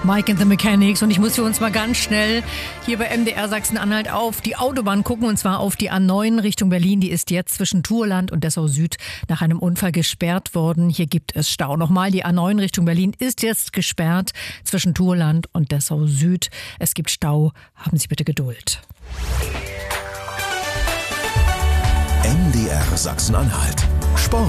Mike and the Mechanics, und ich muss für uns mal ganz schnell hier bei MDR Sachsen-Anhalt auf die Autobahn gucken, und zwar auf die A9 Richtung Berlin. Die ist jetzt zwischen Thurland und Dessau Süd nach einem Unfall gesperrt worden. Hier gibt es Stau. Nochmal, die A9 Richtung Berlin ist jetzt gesperrt zwischen Thurland und Dessau Süd. Es gibt Stau. Haben Sie bitte Geduld. MDR Sachsen-Anhalt. Sport.